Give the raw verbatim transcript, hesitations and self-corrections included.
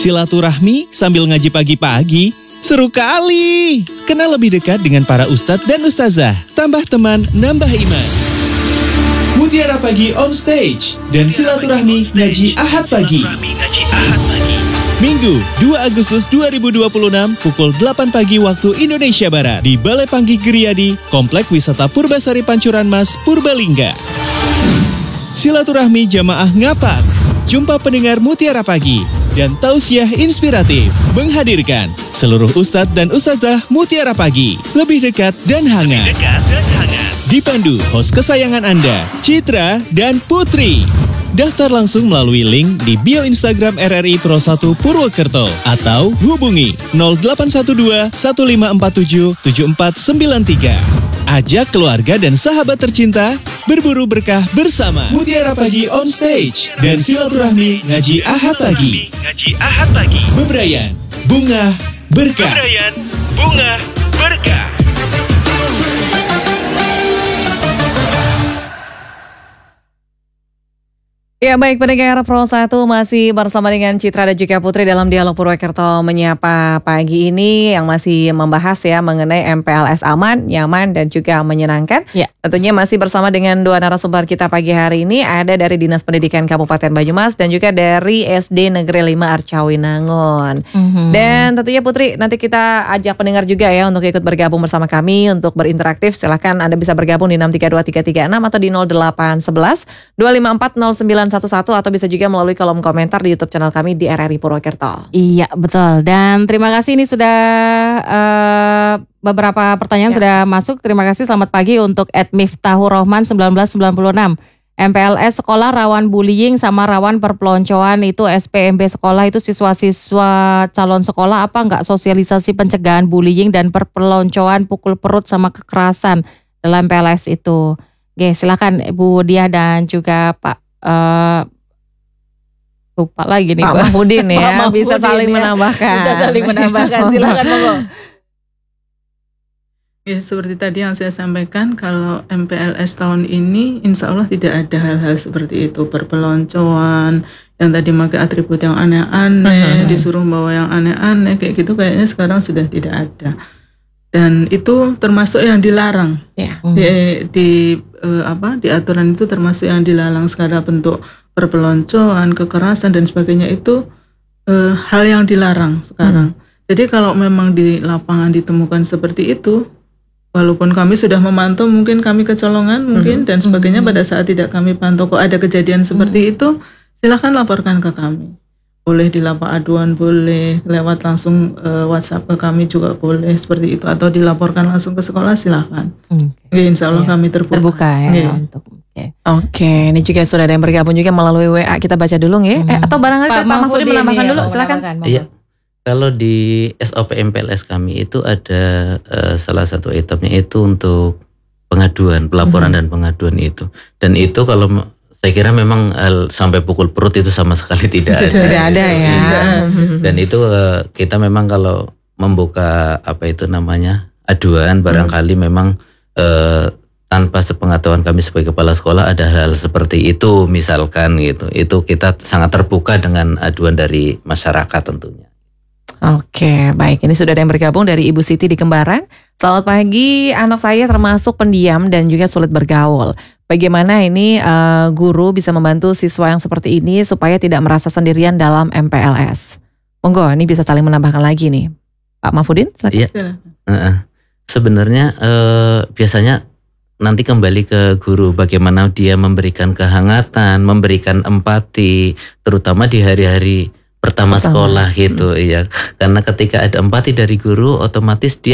Silaturahmi sambil ngaji pagi-pagi, seru kali. Kenal lebih dekat dengan para ustadz dan ustazah, tambah teman, nambah iman. Mutiara Pagi on stage dan silaturahmi ngaji Ahad pagi. Minggu dua Agustus dua ribu dua puluh enam pukul delapan pagi waktu Indonesia Barat di Balai Panggih Geriyadi, Komplek Wisata Purbasari Pancuran Mas, Purbalingga. Silaturahmi jamaah ngapak, jumpa pendengar Mutiara Pagi, dan tausiah inspiratif menghadirkan seluruh ustadz dan ustazah Mutiara Pagi, lebih dekat dan hangat. Dipandu host kesayangan Anda, Citra dan Putri. Daftar langsung melalui link di bio Instagram R R I Pro satu Purwokerto atau hubungi nol delapan satu dua satu lima empat tujuh tujuh empat sembilan tiga. Ajak keluarga dan sahabat tercinta berburu berkah bersama Mutiara Pagi on stage dan silaturahmi ngaji Ahad pagi. Ngaji Ahad pagi. Bebrayan, bunga, berkah. Bebrayan, bunga, berkah. Ya baik, pendengar Pro satu masih bersama dengan Citra dan juga Putri dalam Dialog Purwokerto Menyapa pagi ini yang masih membahas ya mengenai M P L S aman, nyaman dan juga menyenangkan. Ya. Tentunya masih bersama dengan dua narasumber kita pagi hari ini, ada dari Dinas Pendidikan Kabupaten Banyumas dan juga dari S D Negeri lima Arcawinangun. Mm-hmm. Dan tentunya Putri, nanti kita ajak pendengar juga ya untuk ikut bergabung bersama kami untuk berinteraktif. Silahkan Anda bisa bergabung di enam tiga dua tiga tiga enam atau di nol delapan satu satu dua lima empat nol sembilan satu satu atau bisa juga melalui kolom komentar di YouTube channel kami di R R I Purwokerto. Iya betul, dan terima kasih ini sudah uh, beberapa pertanyaan ya. Sudah masuk. Terima kasih, selamat pagi untuk Ed Miftahur Rohman seribu sembilan ratus sembilan puluh enam. M P L S sekolah rawan bullying sama rawan perpeloncoan, itu S P M B sekolah itu siswa-siswa calon sekolah apa enggak sosialisasi pencegahan bullying dan perpeloncoan, pukul perut sama kekerasan dalam M P L S itu. Oke, silakan Ibu Diah dan juga Pak Uh, lupa lagi nih Pak Mahfudin ya, Pak bisa Mahfudin saling ya. menambahkan. Bisa saling menambahkan, silakan monggo. Ya, seperti tadi yang saya sampaikan, kalau M P L S tahun ini insya Allah tidak ada hal-hal seperti itu, perpeloncoan, yang tadi pakai atribut yang aneh-aneh, uh-huh. disuruh bawa yang aneh-aneh, kayak gitu kayaknya sekarang sudah tidak ada. Dan itu termasuk yang dilarang. Yeah. Di, di uh, apa di aturan itu termasuk yang dilarang segala bentuk perpeloncoan, kekerasan dan sebagainya itu uh, hal yang dilarang sekarang. Hmm. Jadi kalau memang di lapangan ditemukan seperti itu, walaupun kami sudah memantau, mungkin kami kecolongan mungkin hmm. dan sebagainya, hmm. pada saat tidak kami pantau kok ada kejadian seperti hmm. itu, silakan laporkan ke kami. Boleh di lapak aduan, boleh lewat langsung uh, WhatsApp ke kami juga boleh seperti itu, atau dilaporkan langsung ke sekolah silakan. Okay. Oke, insya Allah ya. Kami terbuka. Terbuka ya okay. untuk. Oke, okay. Ini juga sudah ada yang bergabung juga melalui W A, kita baca dulu ya. Hmm. Eh, atau barangkali Pak, Pak Mahfudin menambahkan ya, dulu, silakan. Iya. Kalau di S O P M P L S kami itu ada uh, salah satu itemnya itu untuk pengaduan, pelaporan hmm. dan pengaduan itu. Dan itu kalau saya kira memang uh, sampai pukul perut itu sama sekali tidak ada. Tidak ada ya. Dan itu uh, kita memang kalau membuka apa itu namanya aduan, barangkali hmm. memang uh, tanpa sepengetahuan kami sebagai kepala sekolah ada hal seperti itu misalkan gitu. Itu kita sangat terbuka dengan aduan dari masyarakat tentunya. Oke, baik. Ini sudah ada yang bergabung dari Ibu Siti di Kembaran. Selamat pagi, anak saya termasuk pendiam dan juga sulit bergaul. Bagaimana ini uh, guru bisa membantu siswa yang seperti ini supaya tidak merasa sendirian dalam M P L S? Monggo, ini bisa saling menambahkan lagi nih. Pak Mahfudin, silakan. Iya. Uh, sebenarnya uh, biasanya nanti kembali ke guru bagaimana dia memberikan kehangatan, memberikan empati, terutama di hari-hari pertama, pertama sekolah gitu, hmm. ya. Karena ketika ada empati dari guru, otomatis dia